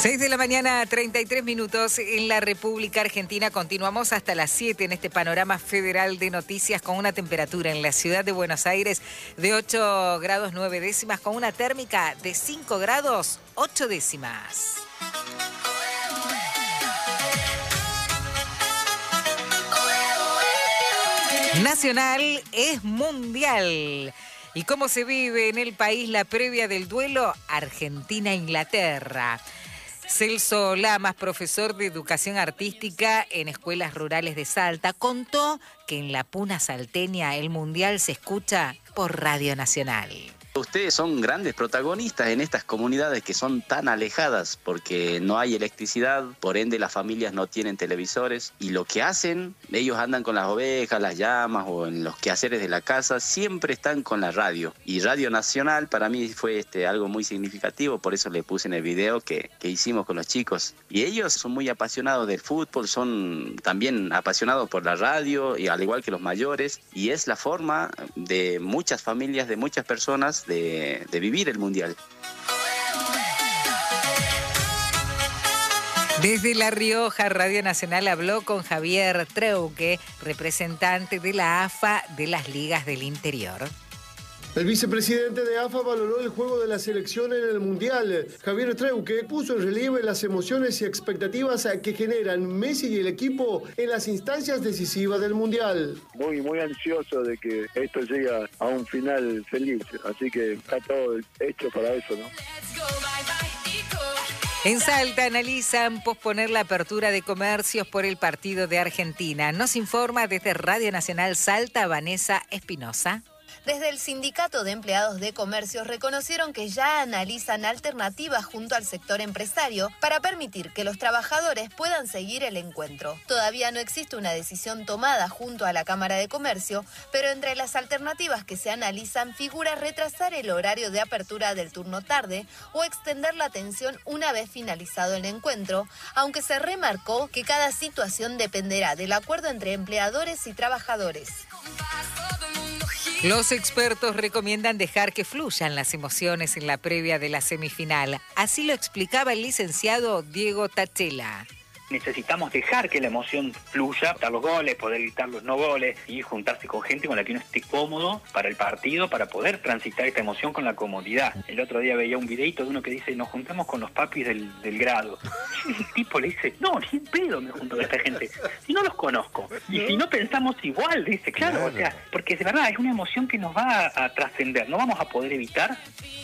6 de la mañana, 33 minutos en la República Argentina. Continuamos hasta las 7 en este panorama federal de noticias con una temperatura en la ciudad de Buenos Aires de 8 grados 9 décimas, con una térmica de 5 grados 8 décimas. Nacional es mundial. ¿Y cómo se vive en el país la previa del duelo Argentina-Inglaterra? Celso Lamas, profesor de Educación Artística en escuelas rurales de Salta, contó que en la Puna salteña el mundial se escucha por Radio Nacional. Ustedes son grandes protagonistas en estas comunidades que son tan alejadas porque no hay electricidad, por ende las familias no tienen televisores y lo que hacen, ellos andan con las ovejas, las llamas o en los quehaceres de la casa, siempre están con la radio. Y Radio Nacional para mí fue algo muy significativo, por eso le puse en el video que hicimos con los chicos. Y ellos son muy apasionados del fútbol, son también apasionados por la radio, y al igual que los mayores, y es la forma de muchas familias, de muchas personas, de vivir el mundial. Desde La Rioja, Radio Nacional habló con Javier Treuque, representante de la AFA de las Ligas del Interior. El vicepresidente de AFA valoró el juego de la selección en el Mundial. Javier Treuque puso en relieve las emociones y expectativas que generan Messi y el equipo en las instancias decisivas del Mundial. Muy ansioso de que esto llegue a un final feliz, así que está todo hecho para eso, ¿no? En Salta analizan posponer la apertura de comercios por el partido de Argentina. Nos informa desde Radio Nacional Salta, Vanessa Espinosa. Desde el Sindicato de Empleados de Comercios reconocieron que ya analizan alternativas junto al sector empresario para permitir que los trabajadores puedan seguir el encuentro. Todavía no existe una decisión tomada junto a la Cámara de Comercio, pero entre las alternativas que se analizan figura retrasar el horario de apertura del turno tarde o extender la atención una vez finalizado el encuentro, aunque se remarcó que cada situación dependerá del acuerdo entre empleadores y trabajadores. Los expertos recomiendan dejar que fluyan las emociones en la previa de la semifinal. Así lo explicaba el licenciado Diego Tachela. Necesitamos dejar que la emoción fluya, gritar los goles, poder gritar los no goles y juntarse con gente con la que uno esté cómodo para el partido, para poder transitar esta emoción con la comodidad. El otro día veía un videito de uno que dice, nos juntamos con los papis del grado. Y el tipo le dice, no, ni en pedo me junto con esta gente, si no los conozco. Y si no pensamos igual, dice, claro, o sea, porque de verdad es una emoción que nos va a trascender, no vamos a poder evitar